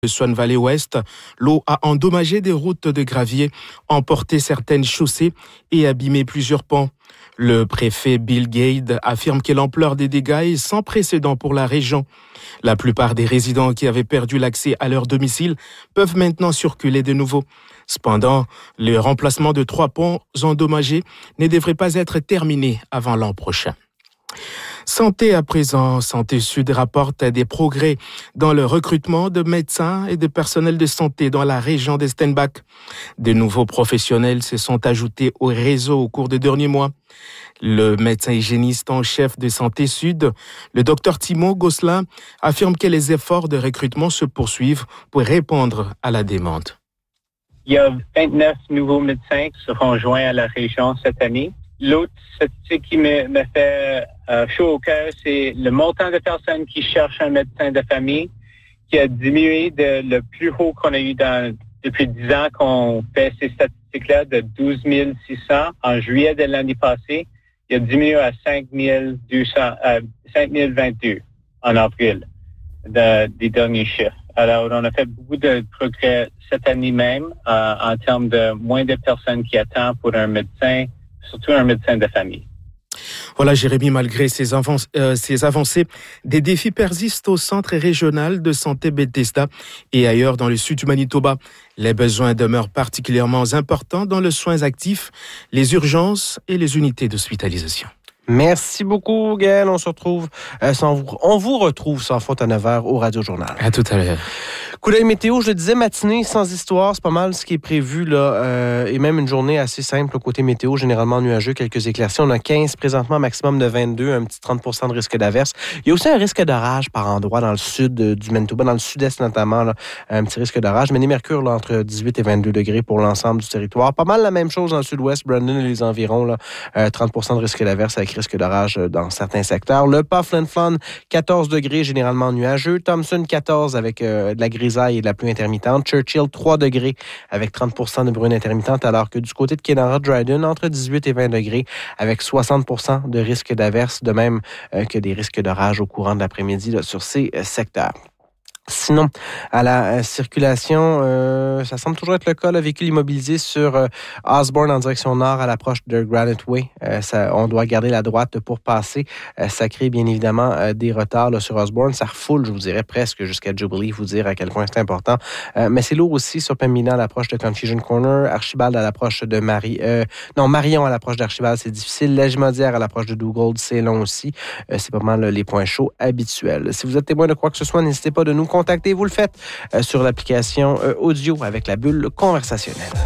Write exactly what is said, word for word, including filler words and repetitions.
de Swan Valley Ouest, l'eau a endommagé des routes de gravier, emporté certaines chaussées et abîmé plusieurs ponts. Le préfet Bill Gade affirme que l'ampleur des dégâts est sans précédent pour la région. La plupart des résidents qui avaient perdu l'accès à leur domicile peuvent maintenant circuler de nouveau. Cependant, le remplacement de trois ponts endommagés ne devrait pas être terminé avant l'an prochain. Santé à présent, Santé Sud rapporte des progrès dans le recrutement de médecins et de personnel de santé dans la région de Steinbach. De nouveaux professionnels se sont ajoutés au réseau au cours des derniers mois. Le médecin hygiéniste en chef de Santé Sud, le docteur Timo Gosselin, affirme que les efforts de recrutement se poursuivent pour répondre à la demande. Il y a vingt-neuf nouveaux médecins qui seront joints à la région cette année. L'autre statistique qui me, me fait euh, chaud au cœur, c'est le montant de personnes qui cherchent un médecin de famille qui a diminué de le plus haut qu'on a eu dans, depuis dix ans qu'on fait ces statistiques-là, de douze mille six cents en juillet de l'année passée. Il a diminué à cinq mille deux cents, euh, cinq mille vingt-deux en avril de, des derniers chiffres. Alors, on a fait beaucoup de progrès cette année même euh, en termes de moins de personnes qui attendent pour un médecin, surtout un médecin de famille. Voilà, Jérémy, malgré ces, avanc- euh, ces avancées, des défis persistent au centre régional de santé Bethesda et ailleurs dans le sud du Manitoba. Les besoins demeurent particulièrement importants dans les soins actifs, les urgences et les unités d'hospitalisation. Merci beaucoup, Gaël. On se retrouve, euh, sans vous, on vous retrouve sans faute à neuf heures au Radio Journal. À tout à l'heure. Coup d'œil météo, je le disais, matinée sans histoire, c'est pas mal ce qui est prévu là, euh, et même une journée assez simple côté météo, généralement nuageux, quelques éclaircies. On a quinze présentement, maximum de vingt-deux, un petit trente pour cent de risque d'averse. Il y a aussi un risque d'orage par endroit dans le sud du Manitoba, dans le sud-est notamment, là, un petit risque d'orage. Mais les mercures là, entre dix-huit et vingt-deux degrés pour l'ensemble du territoire. Pas mal la même chose dans le sud-ouest, Brandon et les environs, là, euh, trente pour cent de risque d'averse avec risque d'orage dans certains secteurs. Le Pas Flin Flon, quatorze degrés, généralement nuageux. Thompson, quatorze avec euh, de la grisaille et de la pluie intermittente. Churchill, trois degrés avec trente pour cent de bruine intermittente, alors que du côté de Kenora, Dryden, entre dix-huit et vingt degrés avec soixante pour cent de risque d'averse, de même euh, que des risques d'orage au courant de l'après-midi là, sur ces euh, secteurs. Sinon, à la euh, circulation, euh, ça semble toujours être le cas, le véhicule immobilisé sur euh, Osborne en direction nord à l'approche de Granite Way. Euh, ça, on doit garder la droite pour passer. Euh, ça crée bien évidemment euh, des retards là, sur Osborne. Ça refoule, je vous dirais, presque jusqu'à Jubilee, vous dire à quel point c'est important. Euh, mais c'est lourd aussi sur Pembina à l'approche de Confusion Corner, Archibald à l'approche de Marie... Euh, non, Marion à l'approche d'Archibald, c'est difficile. Lagimodière à l'approche de Dugald, c'est long aussi. Euh, c'est pas mal les points chauds habituels. Si vous êtes témoin de quoi que ce soit, n'hésitez pas de nous contacter. Vous le faites euh, sur l'application euh, audio avec la bulle conversationnelle.